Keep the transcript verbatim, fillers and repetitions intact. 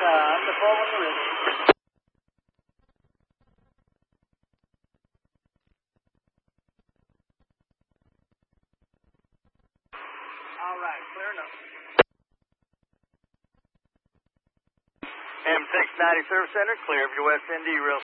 time. The four when you're ready. All right, clear enough. M six ninety Service Center, clear of your West Indy, real